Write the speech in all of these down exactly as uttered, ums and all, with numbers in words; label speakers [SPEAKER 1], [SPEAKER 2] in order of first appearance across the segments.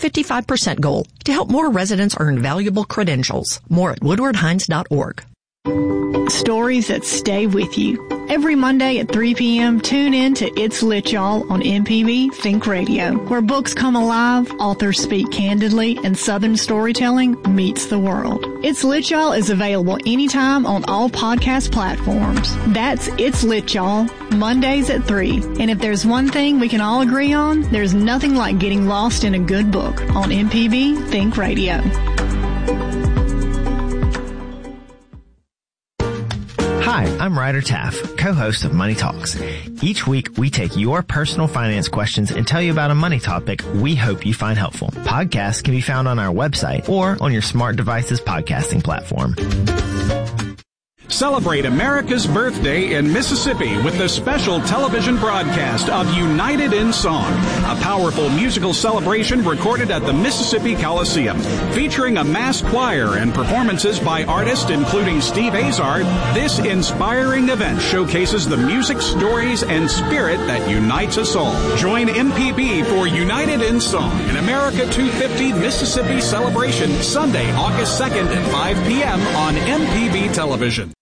[SPEAKER 1] fifty-five percent goal to help more residents earn valuable credentials. More at woodward hines dot org.
[SPEAKER 2] Stories that stay with you. Every Monday at three p.m., tune in to It's Lit Y'all on M P B Think Radio, where books come alive, authors speak candidly, and Southern storytelling meets the world. It's Lit Y'all is available anytime on all podcast platforms. That's It's Lit Y'all, Mondays at three. And if there's one thing we can all agree on, there's nothing like getting lost in a good book on M P B Think Radio.
[SPEAKER 3] Hi, I'm Ryder Taff, co-host of Money Talks. Each week, we take your personal finance questions and tell you about a money topic we hope you find helpful. Podcasts can be found on our website or on your smart device's podcasting platform.
[SPEAKER 4] Celebrate America's birthday in Mississippi with the special television broadcast of United in Song, a powerful musical celebration recorded at the Mississippi Coliseum. Featuring a mass choir and performances by artists including Steve Azar, this inspiring event showcases the music, stories, and spirit that unites us all. Join M P B for United in Song, an America two fifty Mississippi celebration, Sunday, August second at five p.m. on M P B Television.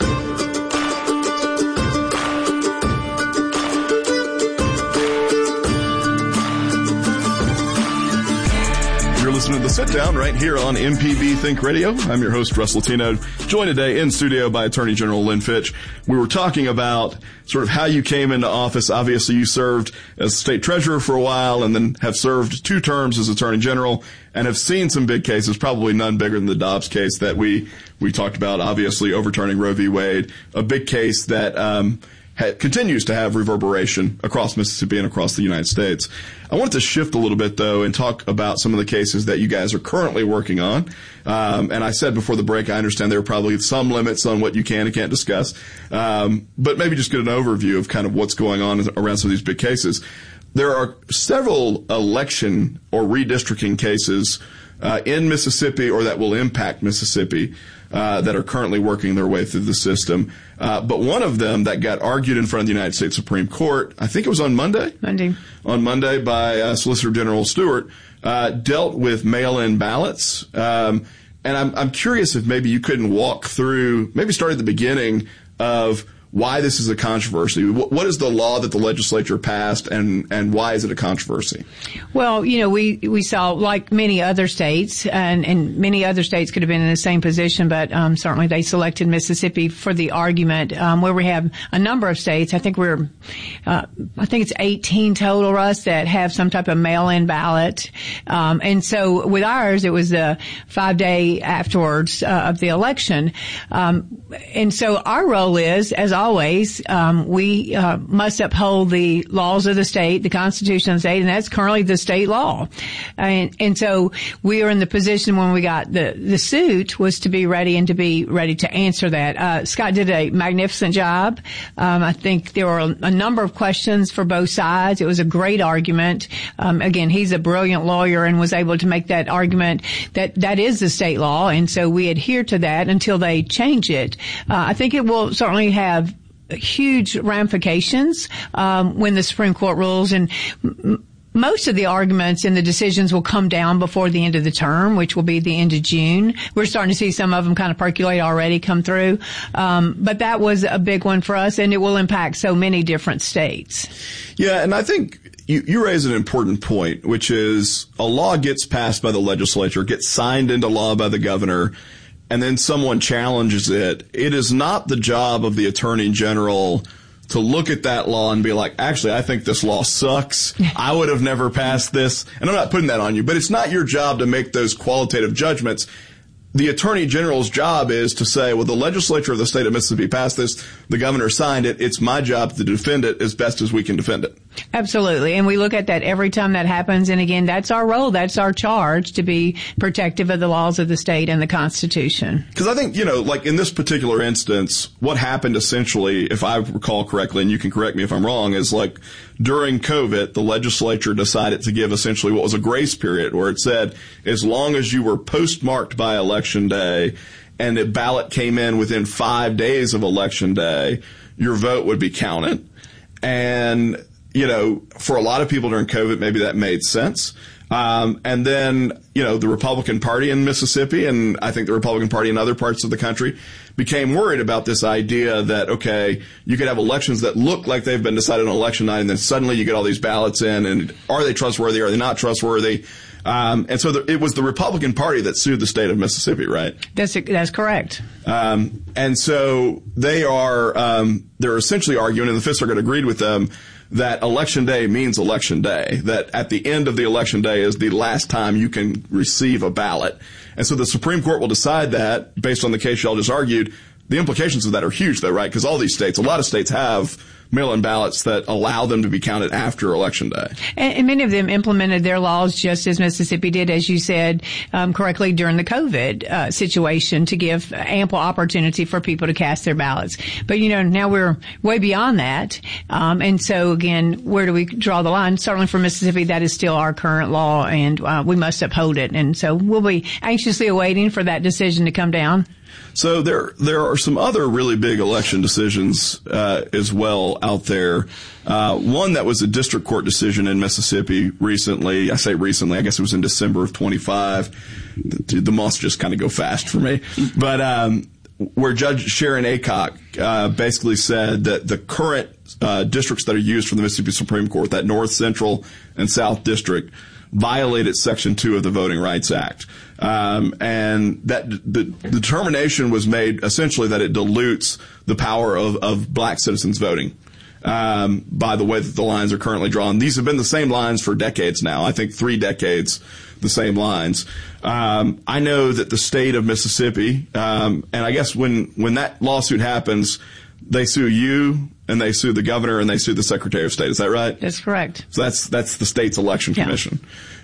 [SPEAKER 5] Listening to The Sit Down right here on M P B Think Radio. I'm your host, Russ Latino, joined today in studio by Attorney General Lynn Fitch. We were talking about sort of how you came into office. Obviously, you served as state treasurer for a while and then have served two terms as Attorney General and have seen some big cases, probably none bigger than the Dobbs case that we, we talked about, obviously overturning Roe v. Wade, a big case that, um, Ha- continues to have reverberation across Mississippi and across the United States. I wanted to shift a little bit, though, and talk about some of the cases that you guys are currently working on. Um, and I said before the break, I understand there are probably some limits on what you can and can't discuss. Um, but maybe just get an overview of kind of what's going on around some of these big cases. There are several election or redistricting cases uh, in Mississippi or that will impact Mississippi Uh, that are currently working their way through the system. Uh, but one of them that got argued in front of the United States Supreme Court, I think it was on Monday?
[SPEAKER 6] Monday.
[SPEAKER 5] On Monday by uh, Solicitor General Stewart, uh, dealt with mail-in ballots. Um, and I'm, I'm curious if maybe you couldn't walk through, maybe start at the beginning of why this is a controversy. What is the law that the legislature passed, and, and why is it a controversy?
[SPEAKER 6] Well, you know, we, we saw, like many other states, and, and many other states could have been in the same position, but um, certainly they selected Mississippi for the argument, um, where we have a number of states. I think we're, uh, I think it's eighteen total, Russ, that have some type of mail-in ballot. Um, and so with ours, it was the five day afterwards uh, of the election. Um, and so our role is, as always, um, we uh, must uphold the laws of the state, the Constitution of the state, and that's currently the state law. And, and so we are in the position when we got the, the suit was to be ready and to be ready to answer that. Uh, Scott did a magnificent job. Um, I think there were a, a number of questions for both sides. It was a great argument. Um, again, he's a brilliant lawyer and was able to make that argument that that is the state law, and so we adhere to that until they change it. Uh, I think it will certainly have huge ramifications um, when the Supreme Court rules, and m- most of the arguments and the decisions will come down before the end of the term, which will be the end of June. We're starting to see some of them kind of percolate already, come through. Um, but that was a big one for us, and it will impact so many different states.
[SPEAKER 5] Yeah, and I think you, you raise an important point, which is a law gets passed by the legislature, gets signed into law by the governor, and then someone challenges it. It is not the job of the Attorney General to look at that law and be like, actually, I think this law sucks. I would have never passed this. And I'm not putting that on you, but it's not your job to make those qualitative judgments. The Attorney General's job is to say, well, the legislature of the state of Mississippi passed this. The governor signed it. It's my job to defend it as best as we can defend it.
[SPEAKER 6] Absolutely. And we look at that every time that happens. And again, that's our role. That's our charge, to be protective of the laws of the state and the Constitution.
[SPEAKER 5] Because I think, you know, like in this particular instance, what happened essentially, if I recall correctly, and you can correct me if I'm wrong, is like during COVID, the legislature decided to give essentially what was a grace period where it said, as long as you were postmarked by election day and a ballot came in within five days of election day, your vote would be counted. And, you know, for a lot of people during COVID, maybe that made sense. Um, and then, you know, the Republican Party in Mississippi, and I think the Republican Party in other parts of the country, became worried about this idea that, okay, you could have elections that look like they've been decided on election night, and then suddenly you get all these ballots in, and are they trustworthy, are they not trustworthy? Um, and so the, it was the Republican Party that sued the state of Mississippi, right?
[SPEAKER 6] That's that's correct.
[SPEAKER 5] Um, and so they are um, they're essentially arguing, and the Fifth Circuit agreed with them, that election day means election day, that at the end of the election day is the last time you can receive a ballot. And so the Supreme Court will decide that based on the case y'all just argued. The implications of that are huge, though, right? Because all these states, a lot of states have mail-in ballots that allow them to be counted after Election Day.
[SPEAKER 6] And, and many of them implemented their laws just as Mississippi did, as you said um, correctly, during the COVID uh, situation, to give ample opportunity for people to cast their ballots. But, you know, now we're way beyond that. Um, and so, again, where do we draw the line? Certainly for Mississippi, that is still our current law, and uh, we must uphold it. And so we'll be anxiously awaiting for that decision to come down.
[SPEAKER 5] So there, there are some other really big election decisions uh, as well out there. Uh, one that was a district court decision in Mississippi recently. I say recently, I guess it was in December of twenty-five. The, the months just kind of go fast for me. But um, where Judge Sharon Aycock uh, basically said that the current uh, districts that are used for the Mississippi Supreme Court, that North, Central, and South District, violated Section two of the Voting Rights Act. Um, and that the, the determination was made essentially that it dilutes the power of, of black citizens voting um, by the way that the lines are currently drawn. These have been the same lines for decades now. I think three decades, the same lines. Um, I know that the state of Mississippi, um, and I guess when, when that lawsuit happens, they sue you, and they sue the governor, and they sue the Secretary of State. Is that right?
[SPEAKER 6] That's correct.
[SPEAKER 5] So that's that's the state's election
[SPEAKER 6] yeah.
[SPEAKER 5] commission.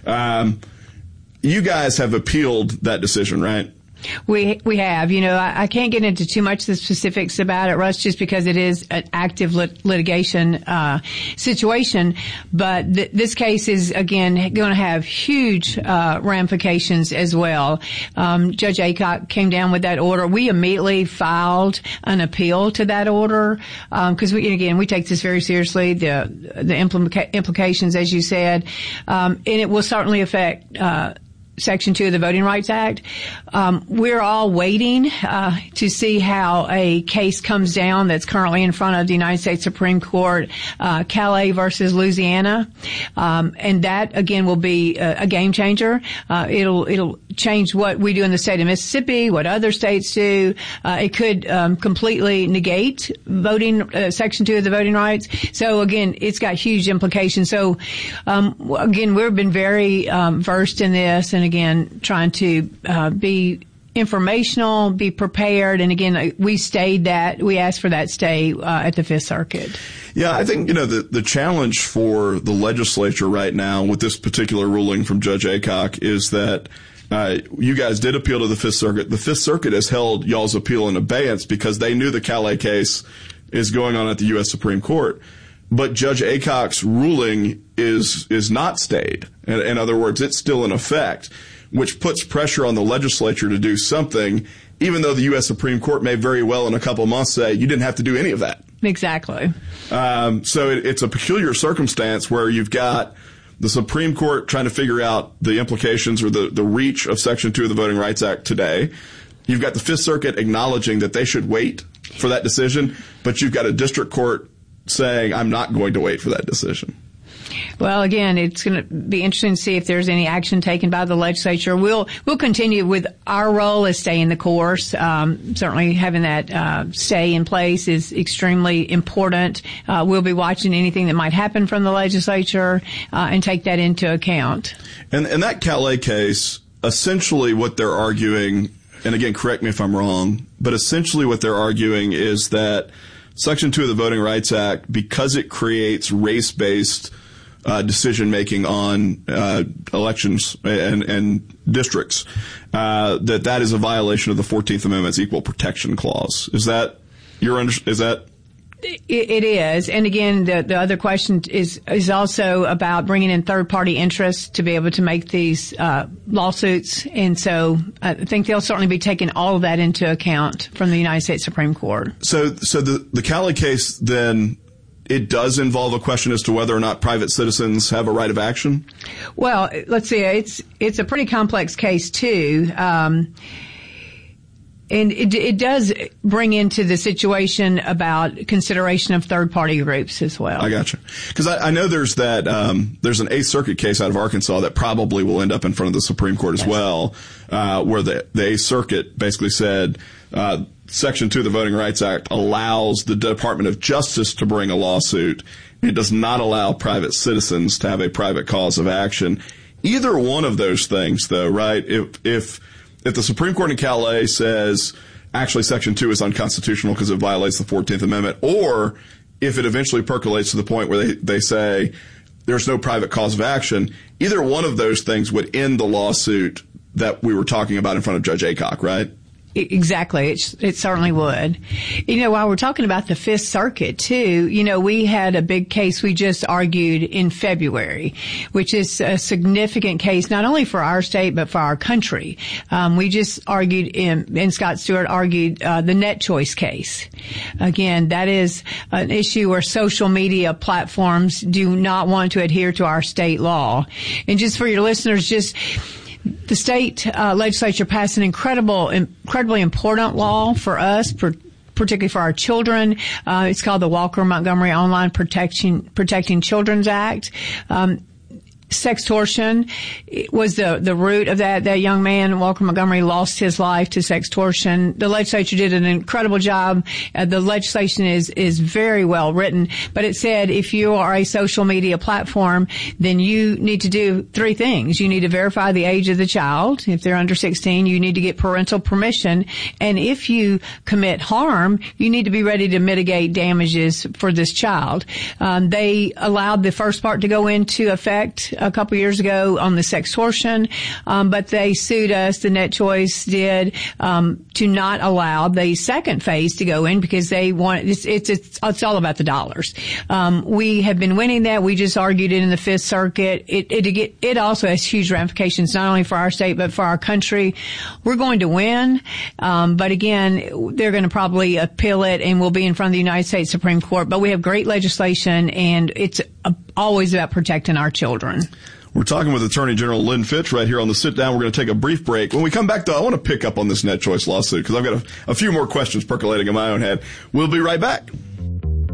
[SPEAKER 5] Um, you guys have appealed that decision, right?
[SPEAKER 6] We we have. You know, I, I can't get into too much of the specifics about it, Russ, just because it is an active lit- litigation uh situation. But th- this case is, again, going to have huge uh ramifications as well. Um Judge Aycock came down with that order. We immediately filed an appeal to that order because, um, we again, we take this very seriously, the the implica- implications, as you said. Um and it will certainly affect uh Section two of the Voting Rights Act. Um, we're all waiting uh, to see how a case comes down that's currently in front of the United States Supreme Court, uh, Calais versus Louisiana, um, and that again will be a, a game changer. Uh, it'll it'll change what we do in the state of Mississippi, what other states do. Uh, it could um, completely negate voting uh, Section two of the Voting Rights. So again, it's got huge implications. So um, again, we've been very um, versed in this, and again, trying to uh, be informational, be prepared, and again, we stayed that, we asked for that stay uh, at the Fifth Circuit.
[SPEAKER 5] Yeah, I think, you know, the, the challenge for the legislature right now with this particular ruling from Judge Aycock is that uh, you guys did appeal to the Fifth Circuit. The Fifth Circuit has held y'all's appeal in abeyance because they knew the Calais case is going on at the U S Supreme Court. But Judge Aycock's ruling is is not stayed. In, in other words, it's still in effect, which puts pressure on the legislature to do something, even though the U S Supreme Court may very well in a couple of months say you didn't have to do any of that.
[SPEAKER 6] Exactly.
[SPEAKER 5] Um, so it, it's a peculiar circumstance where you've got the Supreme Court trying to figure out the implications or the, the reach of Section two of the Voting Rights Act today. You've got the Fifth Circuit acknowledging that they should wait for that decision, but you've got a district court saying, I'm not going to wait for that decision.
[SPEAKER 6] Well, again, it's going to be interesting to see if there's any action taken by the legislature. We'll we'll continue with our role as staying the course. Um, certainly having that uh, stay in place is extremely important. Uh, we'll be watching anything that might happen from the legislature uh, and take that into account.
[SPEAKER 5] And, and that Calais case, essentially what they're arguing, and again, correct me if I'm wrong, but essentially what they're arguing is that Section two of the Voting Rights Act, because it creates race-based uh, decision-making on uh, elections and, and districts, uh, that that is a violation of the fourteenth Amendment's Equal Protection Clause. Is that your under- is that?
[SPEAKER 6] It is. And again, the, the other question is, is also about bringing in third party interests to be able to make these, uh, lawsuits. And so I think they'll certainly be taking all of that into account from the United States Supreme Court.
[SPEAKER 5] So, so the, the Calais case then it does involve a question as to whether or not private citizens have a right of action?
[SPEAKER 6] Well, let's see. It's it's a pretty complex case too, um, and it, it does bring into the situation about consideration of third party groups as well.
[SPEAKER 5] I got you, because I, I know there's that um, there's an Eighth Circuit case out of Arkansas that probably will end up in front of the Supreme Court as yes. well, uh, where the the Eighth Circuit basically said. Uh, Section two of the Voting Rights Act allows the Department of Justice to bring a lawsuit. It does not allow private citizens to have a private cause of action. Either one of those things, though, right? If if if the Supreme Court in Calais says actually Section two is unconstitutional because it violates the fourteenth Amendment, or if it eventually percolates to the point where they, they say there's no private cause of action, either one of those things would end the lawsuit that we were talking about in front of Judge Aycock, right?
[SPEAKER 6] Exactly. It, it certainly would. You know, while we're talking about the Fifth Circuit too, you know, we had a big case we just argued in February, which is a significant case not only for our state but for our country. Um, we just argued in, and Scott Stewart argued uh, the Net Choice case. Again, that is an issue where social media platforms do not want to adhere to our state law. And just for your listeners, just the state uh, legislature passed an incredible, incredibly important law for us, per, particularly for our children. Uh, it's called the Walker Montgomery Online Protection Protecting Children's Act. Um, Sextortion was the, the root of that. That young man, Walker Montgomery, lost his life to sextortion. The legislature did an incredible job. Uh, the legislation is, is very well written, but it said if you are a social media platform, then you need to do three things. You need to verify the age of the child. If they're under sixteen, you need to get parental permission. And if you commit harm, you need to be ready to mitigate damages for this child. Um, they allowed the first part to go into effect a couple years ago on the sextortion, um, but they sued us, the Net Choice did, um, to not allow the second phase to go in because they want, it's, it's, it's, it's all about the dollars. Um, we have been winning that. We just argued it in the Fifth Circuit. It, it, it also has huge ramifications, not only for our state, but for our country. We're going to win. Um, but again, they're going to probably appeal it and we'll be in front of the United States Supreme Court. But we have great legislation and it's a, always about protecting our children.
[SPEAKER 5] We're talking with Attorney General Lynn Fitch right here on the Sit Down. We're going to take a brief break. When we come back, though, I want to pick up on this Net Choice lawsuit because I've got a, a few more questions percolating in my own head. We'll be right back.